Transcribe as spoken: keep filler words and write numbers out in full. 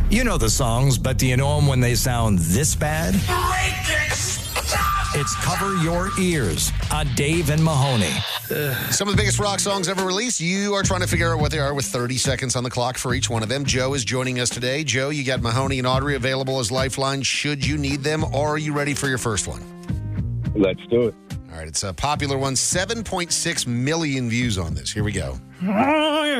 You know the songs, but do you know them when they sound this bad? It's Cover Your Ears on Dave and Mahoney. Some of the biggest rock songs ever released. You are trying to figure out what they are with thirty seconds on the clock for each one of them. Joe is joining us today. Joe, you got Mahoney and Audrey available as lifelines should you need them, or are you ready for your first one? Let's do it. All right, it's a popular one. seven point six million views on this. Here we go.